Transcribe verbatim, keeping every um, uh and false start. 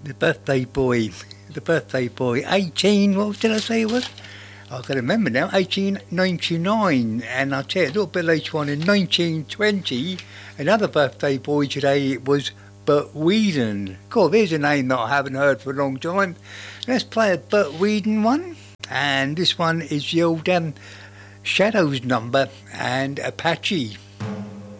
The birthday boy, the birthday boy, eighteen, what did I say it was? I can remember now, eighteen ninety-nine, and I'll tell you a little bit later on in nineteen twenty, another birthday boy today was Bert Weedon. Cool, there's a name that I haven't heard for a long time. Let's play a Bert Weedon one, and this one is the old um, Shadows number and Apache.